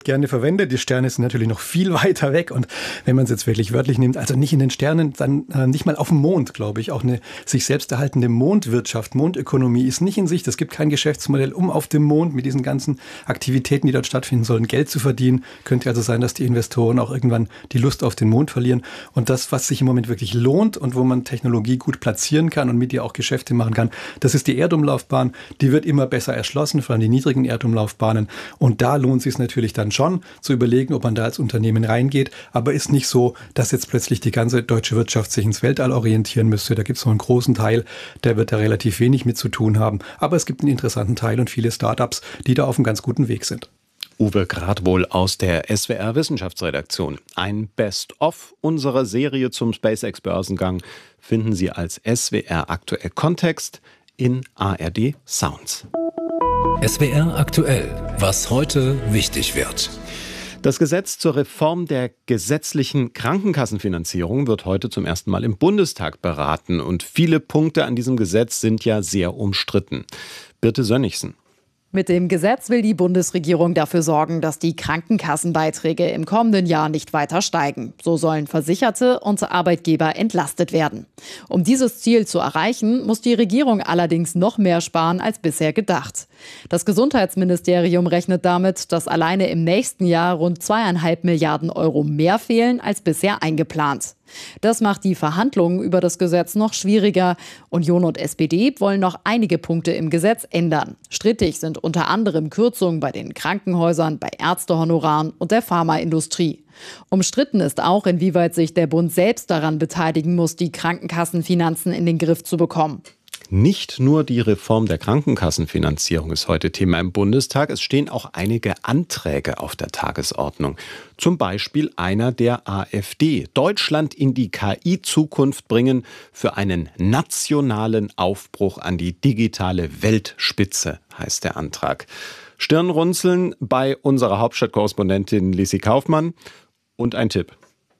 gerne verwende. Die Sterne sind natürlich noch viel weiter weg und wenn man es jetzt wirklich wörtlich nimmt, also nicht in den Sternen, dann nicht mal auf dem Mond, glaube ich. Auch eine sich selbst erhaltende Mondwirtschaft, Mondökonomie ist nicht in Sicht. Es gibt kein Geschäftsmodell, um auf dem Mond mit diesen ganzen Aktivitäten, die dort stattfinden sollen, Geld zu verdienen. Könnte also sein, dass die Investoren auch irgendwann die Lust auf den Mond verlieren. Und das, was sich im Moment wirklich lohnt und wo man Technologie gut platzieren kann und mit ihr auch Geschäfte machen kann, das ist die Erdumlaufbahn. Die wird immer besser erschlossen, vor allem die niedrigen Erdumlaufbahnen. Und da lohnt es sich natürlich dann schon zu überlegen, ob man da als Unternehmen reingeht. Aber ist nicht so, dass jetzt plötzlich die ganze deutsche Wirtschaft sich ins Weltall orientieren müsste. Da gibt es noch einen großen Teil, der wird da relativ wenig mit zu tun haben. Aber es gibt einen interessanten Teil und viele Startups, die da auf einem ganz guten Weg sind. Uwe Gradwohl aus der SWR Wissenschaftsredaktion. Ein Best-of unserer Serie zum SpaceX-Börsengang finden Sie als SWR aktuell Kontext in ARD Sounds. SWR aktuell, was heute wichtig wird. Das Gesetz zur Reform der gesetzlichen Krankenkassenfinanzierung wird heute zum ersten Mal im Bundestag beraten. Und viele Punkte an diesem Gesetz sind ja sehr umstritten. Birte Sönnigsen. Mit dem Gesetz will die Bundesregierung dafür sorgen, dass die Krankenkassenbeiträge im kommenden Jahr nicht weiter steigen. So sollen Versicherte und Arbeitgeber entlastet werden. Um dieses Ziel zu erreichen, muss die Regierung allerdings noch mehr sparen als bisher gedacht. Das Gesundheitsministerium rechnet damit, dass alleine im nächsten Jahr rund 2,5 Milliarden Euro mehr fehlen als bisher eingeplant. Das macht die Verhandlungen über das Gesetz noch schwieriger. Union und SPD wollen noch einige Punkte im Gesetz ändern. Strittig sind unter anderem Kürzungen bei den Krankenhäusern, bei Ärztehonoraren und der Pharmaindustrie. Umstritten ist auch, inwieweit sich der Bund selbst daran beteiligen muss, die Krankenkassenfinanzen in den Griff zu bekommen. Nicht nur die Reform der Krankenkassenfinanzierung ist heute Thema im Bundestag. Es stehen auch einige Anträge auf der Tagesordnung. Zum Beispiel einer der AfD. Deutschland in die KI-Zukunft bringen für einen nationalen Aufbruch an die digitale Weltspitze, heißt der Antrag. Stirnrunzeln bei unserer Hauptstadtkorrespondentin Lisi Kaufmann und ein Tipp.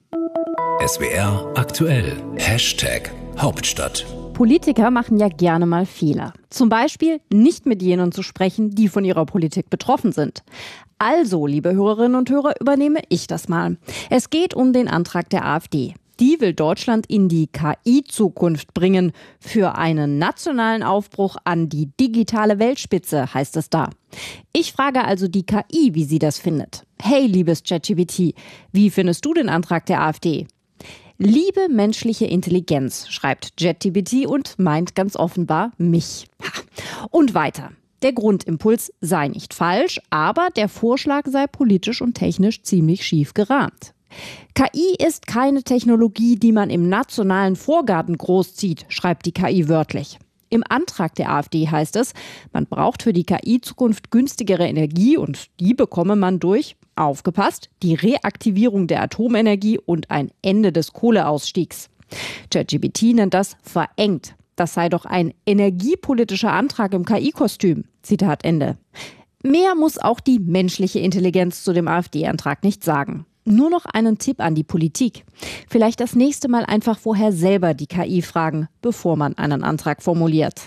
SWR aktuell. #Hauptstadt. Politiker machen ja gerne mal Fehler. Zum Beispiel nicht mit jenen zu sprechen, die von ihrer Politik betroffen sind. Also, liebe Hörerinnen und Hörer, übernehme ich das mal. Es geht um den Antrag der AfD. Die will Deutschland in die KI-Zukunft bringen. Für einen nationalen Aufbruch an die digitale Weltspitze, heißt es da. Ich frage also die KI, wie sie das findet. Hey, liebes ChatGPT, wie findest du den Antrag der AfD? Liebe menschliche Intelligenz, schreibt ChatGPT und meint ganz offenbar mich. Und weiter. Der Grundimpuls sei nicht falsch, aber der Vorschlag sei politisch und technisch ziemlich schief gerahmt. KI ist keine Technologie, die man im nationalen Vorgarten großzieht, schreibt die KI wörtlich. Im Antrag der AfD heißt es, man braucht für die KI-Zukunft günstigere Energie und die bekomme man durch, aufgepasst, die Reaktivierung der Atomenergie und ein Ende des Kohleausstiegs. ChatGPT nennt das verengt. Das sei doch ein energiepolitischer Antrag im KI-Kostüm. Zitat Ende. Mehr muss auch die menschliche Intelligenz zu dem AfD-Antrag nicht sagen. Nur noch einen Tipp an die Politik. Vielleicht das nächste Mal einfach vorher selber die KI fragen, bevor man einen Antrag formuliert.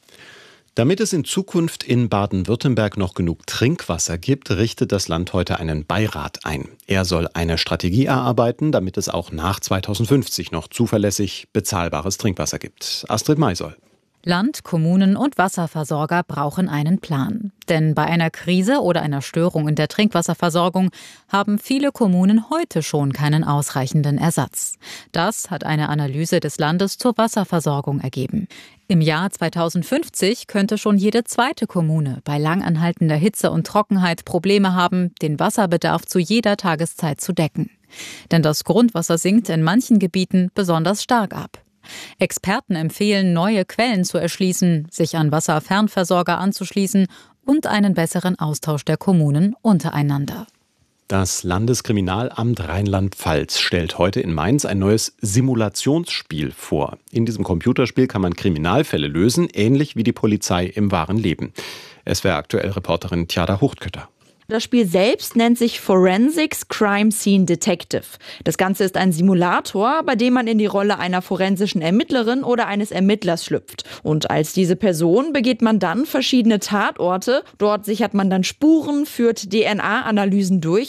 Damit es in Zukunft in Baden-Württemberg noch genug Trinkwasser gibt, richtet das Land heute einen Beirat ein. Er soll eine Strategie erarbeiten, damit es auch nach 2050 noch zuverlässig bezahlbares Trinkwasser gibt. Astrid Maisoll. Land, Kommunen und Wasserversorger brauchen einen Plan. Denn bei einer Krise oder einer Störung in der Trinkwasserversorgung haben viele Kommunen heute schon keinen ausreichenden Ersatz. Das hat eine Analyse des Landes zur Wasserversorgung ergeben. Im Jahr 2050 könnte schon jede zweite Kommune bei langanhaltender Hitze und Trockenheit Probleme haben, den Wasserbedarf zu jeder Tageszeit zu decken. Denn das Grundwasser sinkt in manchen Gebieten besonders stark ab. Experten empfehlen, neue Quellen zu erschließen, sich an Wasserfernversorger anzuschließen und einen besseren Austausch der Kommunen untereinander. Das Landeskriminalamt Rheinland-Pfalz stellt heute in Mainz ein neues Simulationsspiel vor. In diesem Computerspiel kann man Kriminalfälle lösen, ähnlich wie die Polizei im wahren Leben. SWR aktuell Reporterin Tjada Huchtkötter. Das Spiel selbst nennt sich Forensics Crime Scene Detective. Das Ganze ist ein Simulator, bei dem man in die Rolle einer forensischen Ermittlerin oder eines Ermittlers schlüpft. Und als diese Person begeht man dann verschiedene Tatorte. Dort sichert man dann Spuren, führt DNA-Analysen durch